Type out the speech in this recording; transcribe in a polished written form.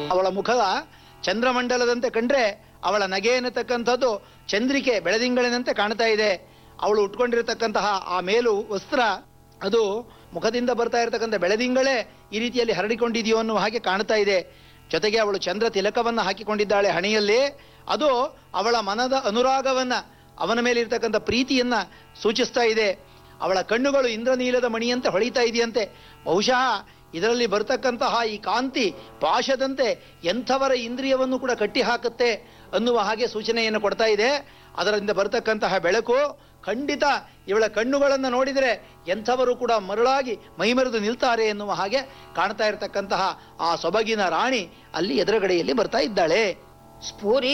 ಅವಳ ಮುಖದ ಚಂದ್ರಮಂಡಲದಂತೆ ಕಂಡ್ರೆ ಅವಳ ನಗೆ ಎನ್ನತಕ್ಕಂಥದ್ದು ಚಂದ್ರಿಕೆ ಬೆಳದಿಂಗಳಿನಂತೆ ಕಾಣ್ತಾ ಇದೆ. ಅವಳು ಉಟ್ಕೊಂಡಿರತಕ್ಕಂತಹ ಆ ಮೇಲು ವಸ್ತ್ರ ಅದು ಮುಖದಿಂದ ಬರ್ತಾ ಇರತಕ್ಕಂಥ ಬೆಳದಿಂಗಳೇ ಈ ರೀತಿಯಲ್ಲಿ ಹರಡಿಕೊಂಡಿದೆಯೋ ಅನ್ನುವ ಹಾಗೆ ಕಾಣ್ತಾ ಇದೆ. ಜೊತೆಗೆ ಅವಳು ಚಂದ್ರ ತಿಲಕವನ್ನು ಹಾಕಿಕೊಂಡಿದ್ದಾಳೆ ಹಣೆಯಲ್ಲಿ. ಅದು ಅವಳ ಮನದ ಅನುರಾಗವನ್ನ, ಅವನ ಮೇಲೆ ಇರತಕ್ಕಂಥ ಪ್ರೀತಿಯನ್ನ ಸೂಚಿಸ್ತಾ ಇದೆ. ಅವಳ ಕಣ್ಣುಗಳು ಇಂದ್ರನೀಲದ ಮಣಿಯಂತೆ ಹೊಳಿತಾ ಇದೆಯಂತೆ. ಬಹುಶಃ ಇದರಲ್ಲಿ ಬರ್ತಕ್ಕಂತಹ ಈ ಕಾಂತಿ ಪಾಶದಂತೆ ಎಂಥವರ ಇಂದ್ರಿಯವನ್ನು ಕೂಡ ಕಟ್ಟಿ ಹಾಕುತ್ತೆ ಅನ್ನುವ ಹಾಗೆ ಸೂಚನೆಯನ್ನು ಕೊಡ್ತಾ ಇದೆ. ಅದರಿಂದ ಬರ್ತಕ್ಕಂತಹ ಬೆಳಕು ಖಂಡಿತ ಇವಳ ಕಣ್ಣುಗಳನ್ನು ನೋಡಿದರೆ ಎಂಥವರು ಕೂಡ ಮರಳಾಗಿ ಮೈಮರೆದು ನಿಲ್ತಾರೆ ಎನ್ನುವ ಹಾಗೆ ಕಾಣ್ತಾ ಇರತಕ್ಕಂತಹ ಆ ಸೊಬಗಿನ ರಾಣಿ ಅಲ್ಲಿ ಎದುರುಗಡೆಯಲ್ಲಿ ಬರ್ತಾ ಇದ್ದಾಳೆ. ಸ್ಫೂರಿ